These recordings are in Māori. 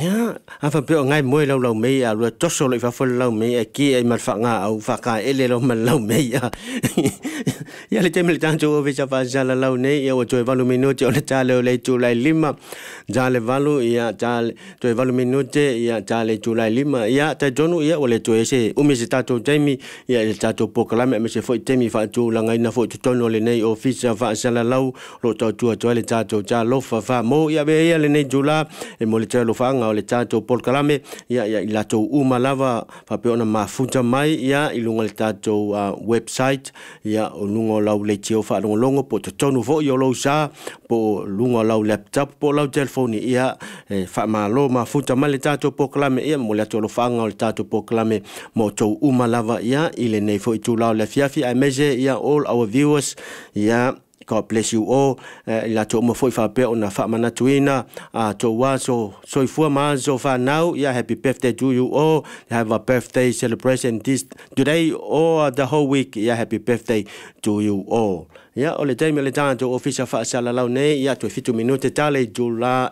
Ya, apa pe ngai moi lau mei a lu toso le fa fo lau mei ki e mal fa nga au fa ka ele lo mal lau mei ya. Ya le temel tanto o vecha fa jala lau nei ya o to valu minuti o le tale o le tu lai lima. Jale valu ya jale to valu minuti ya jale tu lai lima ya ta jonu ya o le to ese o me se tato temi ya le tato poklame me se foi temi fa tu la ngai na foi tu tono le nei office fa jala lau lo to tu le tato jalo fa mo ya be ya le nei jula e mo le telo fa o le tato polkalame ia i lato uma lava fa pe ona mafuta mai ia i lunga le tato website ia o lunga lau le tio fa longo po tonu vo yo lo sa po lunga lau laptop po lau telefoni ia fa malo mafuta mai le tato polkalame ia mo le tolo fa o le tato polkalame mo to uma lava ia i le nei fo i tu lau le fiafi a measure ia all our viewers ia God bless you all. La to mo foi fa pe ona fa mana tuina to wa so fu ma so fa now yeah happy birthday to you all. Have a birthday celebration this today or the whole week. Yeah happy birthday to you all. Ya ole time le tanto official fa sala la ne ya to fitu minute tale jula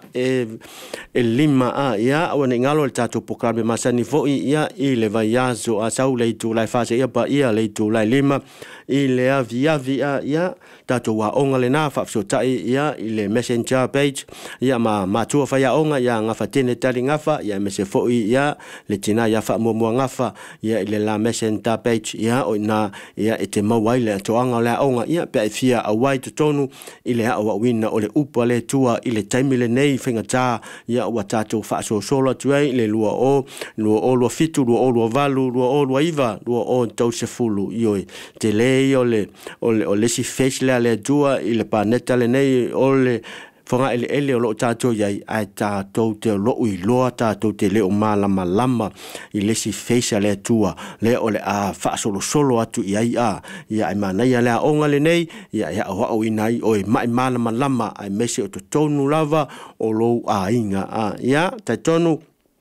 lima ya ona ngalo le tato programme masani vo ya ile va ya so asau le tu la fa se ya pa ya le tu la lima ile avia ya tato wa onga le na fa so tai ya ile messenger page ya ma tu fa ya onga ya ngafa tene tali ngafa ya mese fo ya le tina ya fa mo ngafa ya ile la messenger page ya ona ya ete mawai le to anga le onga ya pe fia a wai to tonu ile a wa wina o le upa le tua ile taimi le nei whenga tā ia ua tātou wha so sola tuai le lua o fitu lua o lua valu lua o lua iwa lua o tau se fulu ioi te lei o le si face le ale tua ile pa neta le nei o le fonga ele o lo tātou iai ai tātou te lo ui loa tātou te leo malama i le si face le tua le o le a wha solo atu iai ia ai manai a lea onga le nei ia o inai o i mai malama ai mese o to tonu lava o lo a inga ia tai tonu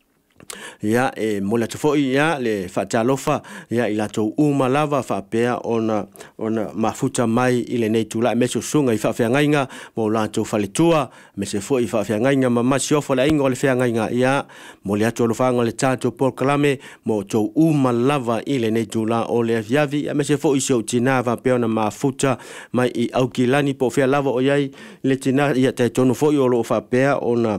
ya mola tofoi ya le fatalofa ya ila to uma lava fa pea ona mafuta mai ile nei tula meso sunga i fa ngainga mo la to faletua mese foi fa ngainga mama siofo la ingo le fa ngainga ya mola to lo fa ngole tato polkalame mo to uma lava ile nei tula o le viavi ya mese foi so tina va pea ona mafuta mai i aukilani po fa lava o yai le tina ya te tonu foi o lo fa pea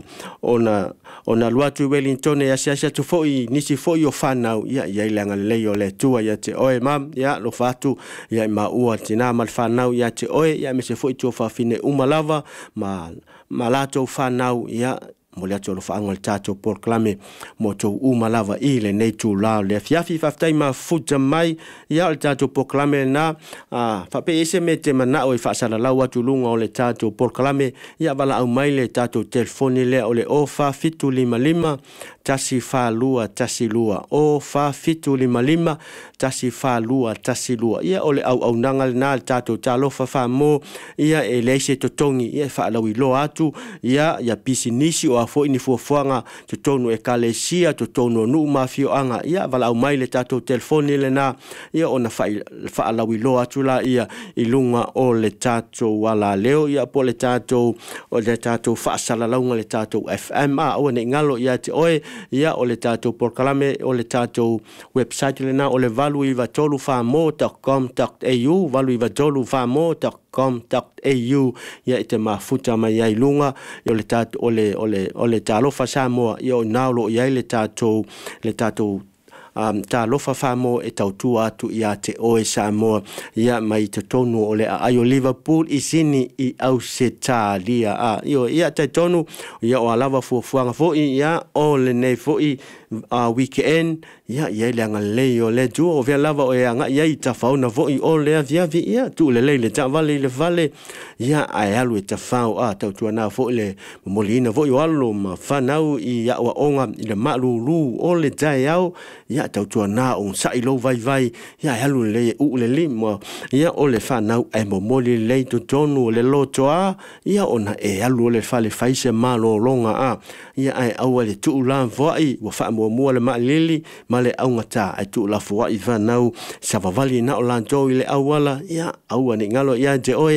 ona luatu Wellington ya sia tu foi nisi foi o fanau ia langa leo le tua ia te oe mam ia lo fatu ia ma ua tina mal fanau ia te oe ia me se foi tu fa fine uma lava ma lato fanau ia mo le tolo fa angol tato proclame mo to uma lava ile nei tu la le fiafi fa tai ma futa mai ia le tato proclame na fa pe ese mete mana o fa sala la wa tu lunga o le tato proclame ia bala au mai le tato telefoni le o le ofa fitu lima tasi fa lua tasi lua o fa fitu lima tasi fa lua tasi lua ia ole au nangal na tato talo fa mo ia e leise totongi ia fa lawi lo atu ia pisi nisi o fo ini fuanga to tonu e kalesia to tonu nu mafio anga ia vala au mai le tato telefoni le na ia ona fa lawi lo atu la ia ilunga o le tato wala leo ia po le tato fa sala launga le tato FM o ne ngalo ia te oe ia o le tato porkalame o le tato website le na o le valuivatolufamo.com.au valuivatolufamo.com.au ia ite mafuta mai ai lunga o le tato o le talo fa Samoa ia naulo ia le tato ta lofa famo e tautu atu ia te oe Samoa ia mai te tonu o le aio Liverpool isini i au se talia ia te tonu ia o alava fuafuanga foi ia o le nei foi weekend ia le anga leo le tu o via lava o anga ia i tafauna foi o le viavi ia tu le tavale le vale ia ai alu e tafau tautu ana foi le molina foi o alu ma fanau i ia o onga i le malulu o le tai au ia tautu ana on sa ilo vai ia alu le u le limo ia o le fanau ai momoli le tu tonu le lotoa ia ona e alu le fale faise malo longa ia ai au le tu la voi wa fa mo le malili male au ngata ai tu la foi vanau savavali na o lanto ile awala ia au ani ngalo ia je oe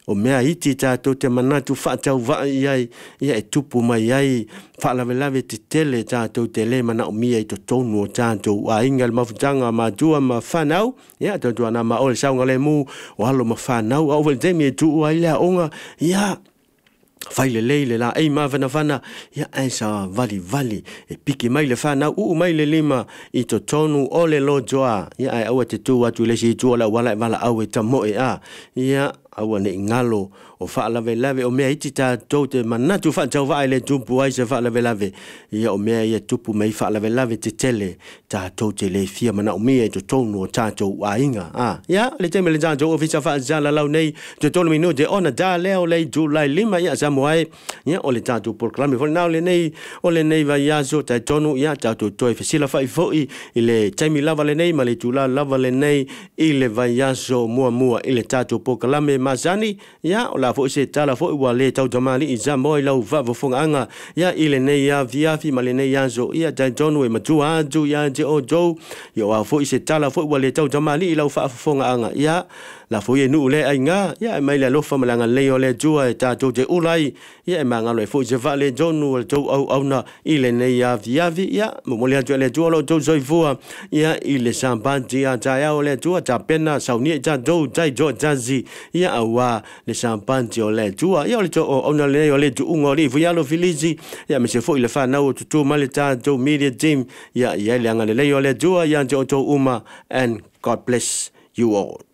o mea iti tātou te manatu whaatau wa iai, ia e tupu mai ai, whaalawe te tele tātou te le mana o mia i to tonu o tātou, a inga le mawhutanga ma dua ma whanau, ia tātou ana ma ole saunga le mu, o halo ma whanau, a uwele temi e tuu ai lea onga, ia, Faile leile la ei mavana vana ia aisa vali e piki mai le fana mai le lima I to tonu ole lo joa ia ai awa te tu atu le si tu la wala au e tamo e a ia awa ne ngalo o lave o mea iti tātou te manatu whaatau vai le tupu ai se lave ia o mea ia tupu mei lave te tele tātou te le fia mana o mea I to tonu o tātou a inga ia le teme le tātou o fisa whaatala lau nei te tonu minu te ona da leo le Julai 5 ia samoai ia o le tātou proklame fo nao le nei o le nei vai aso tai tonu ia tātou toi fesila whai foi I le taimi lava le nei ma le tula lava le nei I le vai aso mua I le tātou proklame Mazani ia o la fo se tala fo wa le tau tamali I zamoi lau vavafonga anga ia I le nei ia viafi ma le nei aso ia tai tonu e matua atu ia te o jou ia o fo se tala fo wa le tau tamali I lau vavafonga anga ia la fo ye nu le ai nga ia mai le lofa malanga le o le tua e tātou te ulai ia e mangalo e fo se va le tonu o tau au na I le nei ia viafi ia mo le atu le tua lo tau soifua ia I le sambanti a tai au le tua ta pena sauni ta do tai jo tazi ia awa le sampanti o le tua ia o le to ona le o le tu ungo li fuialo filizi ia me se foi le fa na o tu maleta to media team ia le anga le o le tua ia to uma and God bless you all.